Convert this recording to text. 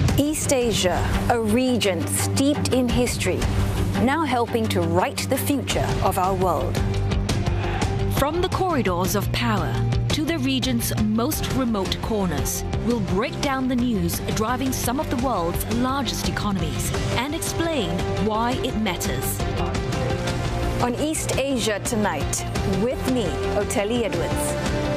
East Asia, a region steeped in history, now helping to write the future of our world. From the corridors of power to the region's most remote corners, we'll break down the news driving some of the world's largest economies and explain why it matters. On East Asia Tonight, with me, Oteli Edwards.